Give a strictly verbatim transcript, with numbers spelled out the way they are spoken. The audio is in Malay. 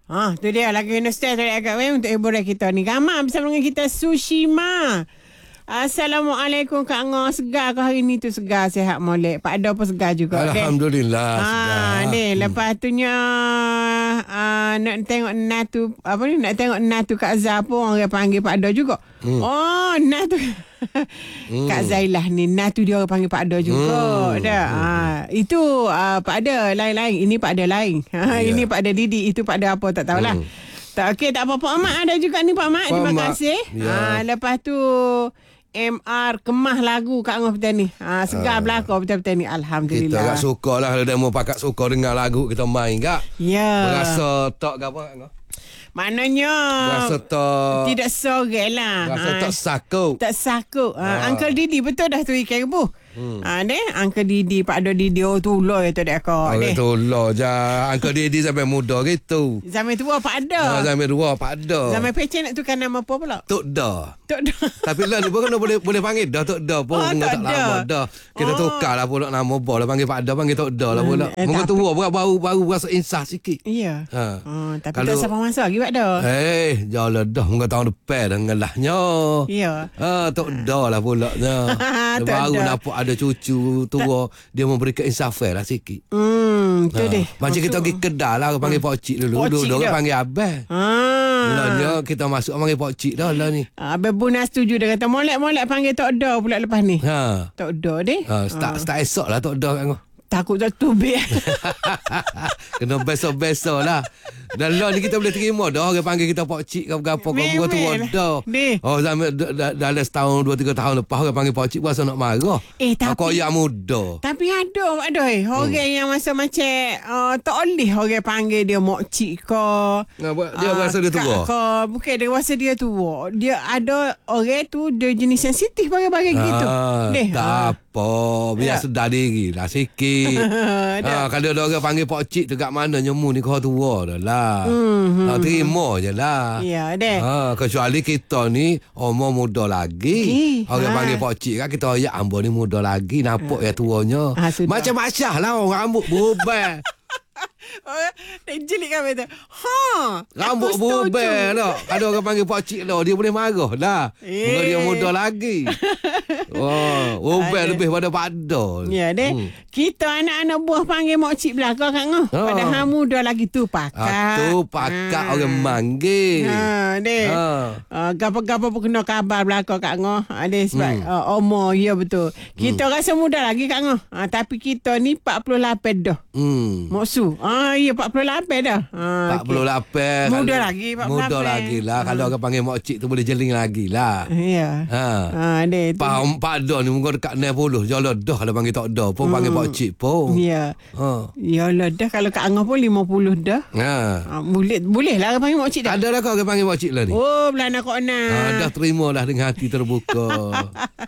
Ha, tu dia lagi nostal tadi agak weh untuk hiburan kita ni. Ramai bersama dengan kita Sushima. Assalamualaikum Kak Ngah. Segar ke hari ni tu? Segar, sihat molek. Pak Ada pun segar juga. Alhamdulillah deh. segar. Ha, deh, lepas tu nya uh, nak tengok Natu apa ni nak tengok Natu Kak Zah pun orang panggil Pak Ada juga. Hmm. Oh, Natu hmm. Kak Zailah ni Natu dia orang panggil Pak Ada juga. Hmm. Dah. Hmm. Ha, itu uh, Pak Ada lain-lain. Ini Pak Ada lain. Ha, yeah. Ini Pak Ada Didi, itu Pak Ada apa tak tahulah. Hmm. Tak okey, tak apa. Pak Mak ada juga ni Pak Mak. Pak Terima Mak. kasih. Yeah. Ha, lepas tu M R Kemah lagu Kak Ngah petang ni. Ha, segar uh, belakang petang-petang ni. Alhamdulillah. Kita agak suka lah kalau demo pakat suka dengar lagu kita main kak. Ya. Yeah. Berasa tak ke apa Kak Ngah? Maknanya Berasa tak tidak sorang lah. Berasa ha, tak sakut. Tak sakut. Ha, ha. Uncle Didi betul dah tu ikan kebuh. Hmm. Ha, deh, Uncle Didi, Pak Ada Didi, oh tu lah itu dek kau. Oh, tu lah je. Uncle Didi sampai muda gitu. Zaman tua Pak Ada. Ha, zaman tua Pak Ada. Zaman pecen nak tukar nama apa pula? Tok Da. Tok Da. Tapi lah ni pun boleh boleh panggil dah Tok Da pun. Oh, tak lama dah. Kita oh. tukar lah pula nama apa lah. Panggil Pak Ada, panggil Tok Da lah pula. Eh, Mungkin tua pun baru baru rasa insah sikit. Iya. Ha. Oh, tapi kalau, tak siapa masa lagi Pak Da. Eh, jalan dah. Mungkin tahun depan dah ngelahnya. Iya. Ha, Tok Da lah pula. Baru nampak ada cucu tua, dia memberikan insafan lah sikit. Hmm, tu ha. deh. Macam masuk. Kita pergi kedai lah, panggil hmm. Pak Cik dulu. Dulu dia panggil Abang. Ha. Mulanya kita masuk panggil Pak Cik dah lah ni. Abang pun nak setuju. Dia kata, molek-molek panggil Tok Da pula lepas ni. Ha. Tok Da deh. Ha. Start, ha. start esok lah Tok Da Kak Ngah. Takut tak tubik. Kena besok-besok lah. Dan lah ni kita boleh terima dah. Orang panggil kita Pak Cik ke apa-apa. Kau tua dah. Oh, dalam setahun, dua, tiga tahun lepas orang panggil Pak Cik berasa nak marah. Eh, tapi kau yang muda. Tapi ada, ada eh. Orang hmm. yang masa macam uh, tak boleh orang panggil dia Mak Cik ke. Nah, dia uh, rasa dia tua. Ke. Bukan dia rasa dia tua. Dia ada orang tu, dia jenis sensitif bagi-bagi ah, gitu. Deh, tak uh. apa. Biar ya. sedar diri lah sikit. ha, kalau ada orang panggil Pak Cik tu kat mana nyemu ni kau tua dah lah. Hmm, ha, terima je lah. Ya, deh. Ha, kecuali kita ni umur muda lagi. Okay. Orang ha. panggil Pak Cik kan kita ayat ambo ni muda lagi. Nampak ha. ya tuanya. Ha, macam-macam lah orang rambut berubah. Dia jelik kan kata, ha, rambut berubah lah. Ada orang panggil Pak Cik lah, dia boleh marah lah. Eh. Muka dia muda lagi. Oh, ubah lebih pada pada. Ya deh. Hmm. Kita anak-anak buah panggil Mak Cik belakang Kak Ngah. Oh. Padahal muda lagi tu pakat. Ha, tu pakat ha. orang manggil. Ha, deh. Ha. Uh, gapa-gapa pun kena kabar belakang Kak Ngah. Ada sebab hmm. uh, umur, ya betul. Kita hmm. rasa muda lagi Kak Ngah. Ha, tapi kita ni empat puluh lapan dah. Hmm. Maksu. Ah, ya empat puluh lapan dah. Ha, empat puluh lapan. Okay. Muda lagi empat puluh lapan. Muda lagi lah. Ha. Kalau orang panggil Mak Cik tu boleh jeling lagi lah. Ya. Ha. Ha, deh. Pak Pak Dah ni mungkin dekat enam puluh. Jalan dah kalau panggil tak dah pun hmm. panggil Pak Cik pun. Ya. Ha. Yalah dah kalau Kak Angah pun lima puluh dah. Ha. Ha. Boleh boleh lah panggil Mak Cik dah. Ada lah kau panggil Mak Cik lah ni. Oh, belana kau nak. Ha, dah terima lah dengan hati terbuka.